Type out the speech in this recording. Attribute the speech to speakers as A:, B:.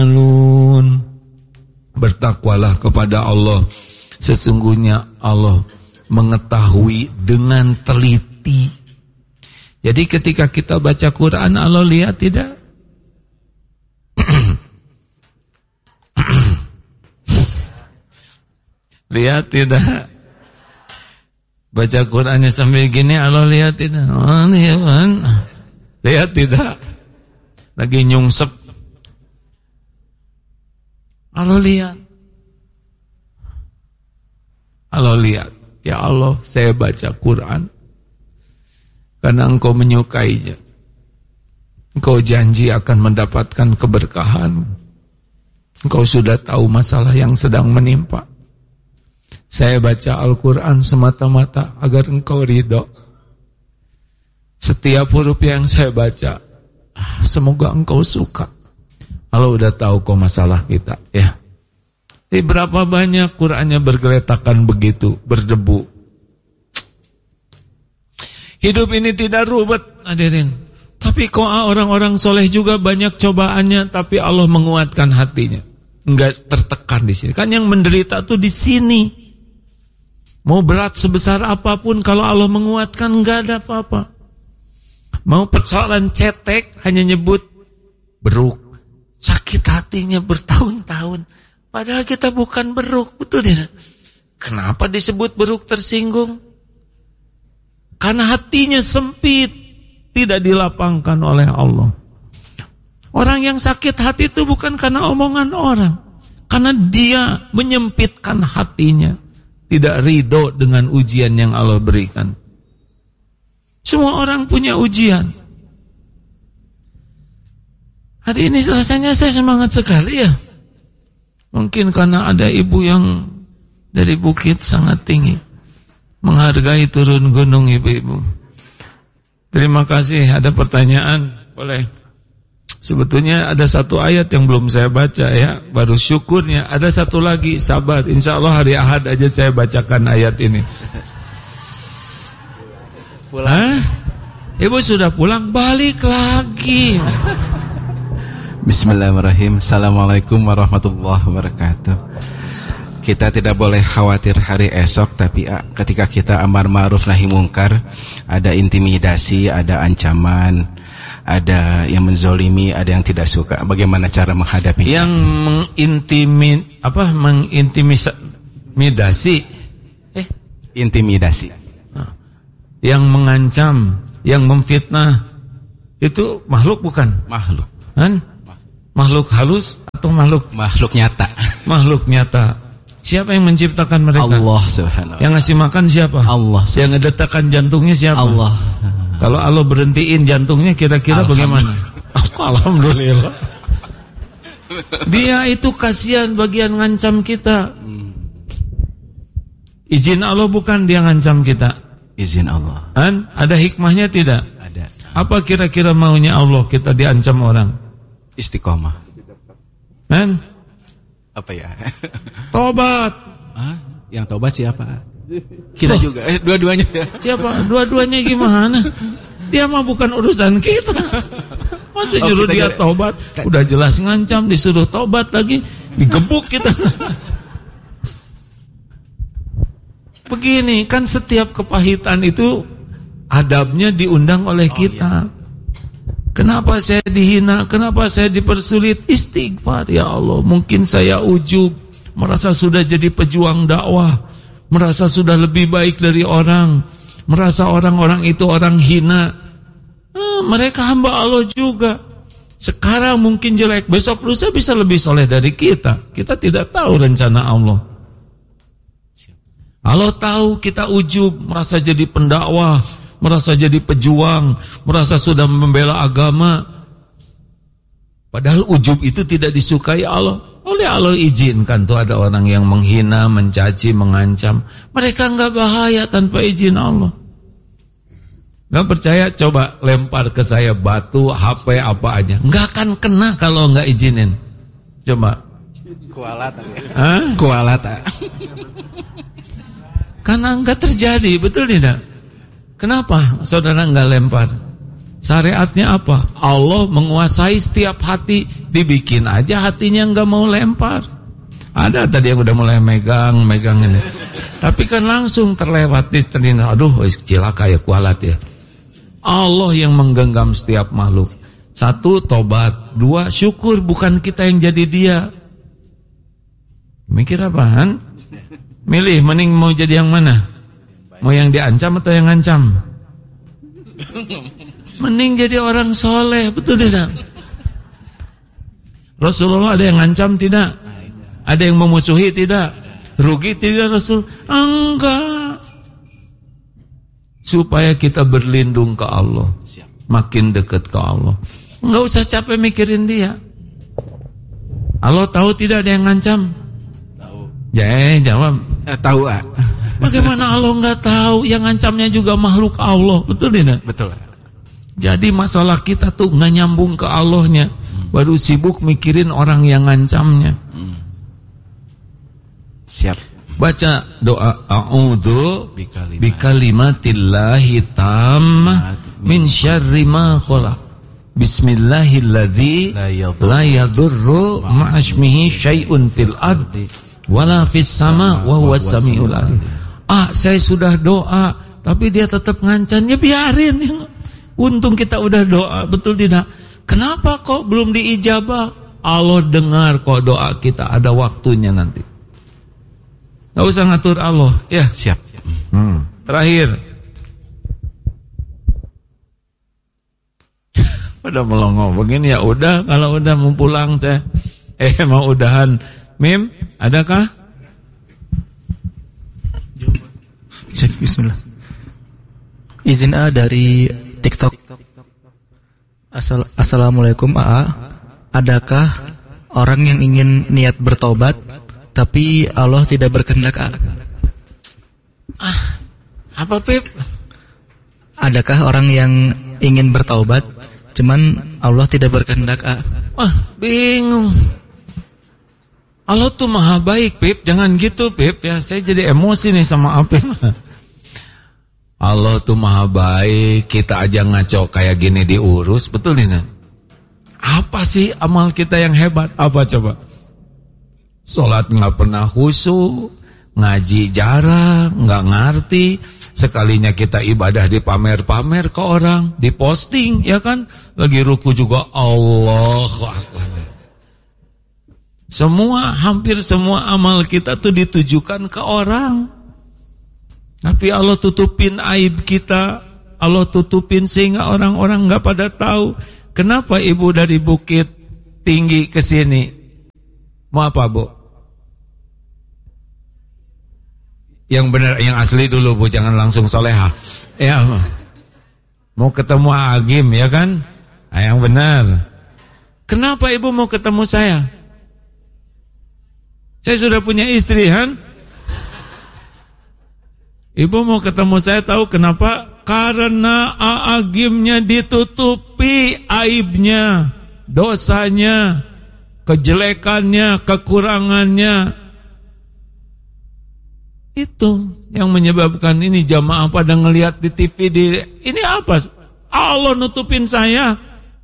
A: Bertakwalah kepada Allah. Sesungguhnya Allah mengetahui dengan teliti. Jadi ketika kita baca Quran, Allah lihat tidak? Lihat tidak? Baca Qurannya sambil gini, Allah lihat tidak? Oh, lihat tidak? Lagi nyungsep, Allah lihat. Allah lihat. Ya Allah, saya baca Quran karena Engkau menyukainya. Engkau janji akan mendapatkan keberkahan. Engkau sudah tahu masalah yang sedang menimpa. Saya baca Al-Quran semata-mata agar Engkau ridho. Setiap huruf yang saya baca, semoga Engkau suka. Allah udah tahu kok masalah kita, ya. Berapa banyak Qurannya bergeletakan begitu, berdebu. Hidup ini tidak ruwet, hadirin. Tapi kok orang-orang soleh juga banyak cobaannya, tapi Allah menguatkan hatinya. Enggak tertekan di sini. Kan yang menderita tuh di sini. Mau berat sebesar apapun, kalau Allah menguatkan enggak ada apa-apa. Mau persoalan cetek, hanya nyebut beruk. Sakit hatinya bertahun-tahun. Padahal kita bukan beruk, betul tidak? Kenapa disebut beruk, tersinggung? Karena hatinya sempit, tidak dilapangkan oleh Allah. Orang yang sakit hati itu bukan karena omongan orang, karena dia menyempitkan hatinya, tidak ridho dengan ujian yang Allah berikan. Semua orang punya ujian. Hari ini rasanya saya semangat sekali ya. Mungkin karena ada ibu yang dari bukit sangat tinggi, menghargai turun gunung ibu-ibu. Terima kasih. Ada pertanyaan? Boleh. Sebetulnya ada satu ayat yang belum saya baca ya, baru syukurnya. Ada satu lagi, sabar. Insya Allah hari Ahad aja saya bacakan ayat ini. Pulang? Ibu sudah pulang, balik lagi.
B: Bismillahirrahmanirrahim. Assalamualaikum warahmatullahi wabarakatuh. Kita tidak boleh khawatir hari esok, tapi ketika kita amar ma'ruf nahi mungkar, ada intimidasi, ada ancaman, ada yang menzolimi, ada yang tidak suka. Bagaimana cara menghadapi?
A: Yang mengintimidasi,
B: intimidasi.
A: Yang mengancam, yang memfitnah, itu makhluk bukan?
B: Makhluk.
A: Kan? Makhluk halus atau makhluk
B: nyata?
A: Makhluk nyata. Siapa yang menciptakan mereka?
B: Allah Subhanahu.
A: Yang ngasih makan siapa?
B: Allah.
A: Yang ngedetakkan jantungnya siapa?
B: Allah.
A: Kalau Allah berhentiin jantungnya, kira-kira bagaimana? Alhamdulillah. Dia itu kasihan bagian ngancam kita. Izin Allah bukan dia ngancam kita.
B: Izin Allah.
A: Kan? Ada hikmahnya tidak?
B: Ada.
A: Apa kira-kira maunya Allah kita diancam orang?
B: Istiqomah.
A: Kan?
B: Apa ya?
A: Tobat.
B: Yang tobat siapa? Kita juga. Dua-duanya ya.
A: Siapa? Dua-duanya gimana? Dia mah bukan urusan kita. Masa nyuruh dia tobat? Udah jelas ngancam, disuruh tobat lagi, digebuk kita. Begini, kan setiap kepahitan itu adabnya diundang oleh kita. Kenapa saya dihina? Kenapa saya dipersulit? Istighfar, ya Allah. Mungkin saya ujub, merasa sudah jadi pejuang dakwah, merasa sudah lebih baik dari orang, merasa orang-orang itu orang hina. Mereka hamba Allah juga. Sekarang mungkin jelek, besok lusa bisa lebih soleh dari kita. Kita tidak tahu rencana Allah. Allah tahu kita ujub, merasa jadi pendakwah, merasa jadi pejuang, merasa sudah membela agama. Padahal ujub itu tidak disukai Allah. Oleh Allah izinkan tuh ada orang yang menghina, mencaci, mengancam. Mereka enggak bahaya tanpa izin Allah. Enggak percaya? Coba lempar ke saya batu, HP, apa aja. Enggak akan kena kalau enggak izinin. Coba.
B: Kualata ya? Kualata.
A: Karena enggak terjadi, betul tidak? Kenapa saudara enggak lempar? Syariatnya apa? Allah menguasai setiap hati. Dibikin aja hatinya nggak mau lempar. Ada tadi yang udah mulai megang ini. Tapi kan langsung terlewati terina. Aduh, cilaka ya, kualat ya. Allah yang menggenggam setiap makhluk. 1, tobat. 2, syukur, bukan kita yang jadi dia. Mikir apaan? Milih, mending mau jadi yang mana? Mau yang diancam atau yang ngancam? Mending jadi orang soleh, betul tidak? Rasulullah ada yang ngancam tidak? Ada yang memusuhi tidak? Rugi tidak Rasul? Enggak. Supaya kita berlindung ke Allah, makin dekat ke Allah. Enggak usah capek mikirin dia. Allah tahu tidak ada yang ngancam? Tahu. Jawab.
B: Tahu.
A: Bagaimana Allah enggak tahu? Yang ngancamnya juga makhluk Allah, betul tidak?
B: Betul.
A: Jadi masalah kita tuh enggak nyambung ke Allahnya, baru sibuk mikirin orang yang ngancamnya.
B: Siap.
A: Baca doa a'udzu bikalimatillahi tammah min syarri ma khalaq. Bismillahilladzi la yadurru ma'asmihi syai'un fil ardi wala fis sama wa huwas samiul alim. Saya sudah doa tapi dia tetap ngancam, ya biarin. Untung kita udah doa, betul tidak? Kenapa kok belum diijabah? Allah dengar kok doa kita, ada waktunya nanti. Gak usah ngatur Allah. Ya,
B: siap.
A: Terakhir. Pada melongo begini ya udah, kalau udah mau pulang saya. Mau udahan. Mim, adakah?
C: Cek, bismillah. Izin A dari TikTok. Assalamualaikum AA. Adakah orang yang ingin niat bertobat tapi Allah tidak berkehendak A?
A: Apa Pip?
C: Adakah orang yang ingin bertaubat cuman Allah tidak berkehendak A?
A: Bingung. Allah tuh maha baik Pip, jangan gitu Pip ya. Saya jadi emosi nih sama Apip. Allah tuh maha baik, kita aja ngaco kayak gini diurus, betul tidak? Apa sih amal kita yang hebat? Apa coba? Sholat nggak pernah khusyuk, ngaji jarang, nggak ngerti. Sekalinya kita ibadah dipamer-pamer ke orang, diposting, ya kan? Lagi ruku juga Allahu Akbar. Hampir semua amal kita tuh ditujukan ke orang. Tapi Allah tutupin aib kita, Allah tutupin sehingga orang-orang nggak pada tahu. Kenapa ibu dari Bukit Tinggi ke sini? Mau apa Bu? Yang benar, yang asli dulu Bu, jangan langsung soleha. Ya, mau ketemu Agim ya kan? Yang benar. Kenapa ibu mau ketemu saya? Saya sudah punya istri kan? Ibu mau ketemu saya, tahu kenapa? Karena Agimnya ditutupi aibnya, dosanya, kejelekannya, kekurangannya. Itu yang menyebabkan ini jamaah pada ngelihat di TV ini apa? Allah nutupin saya.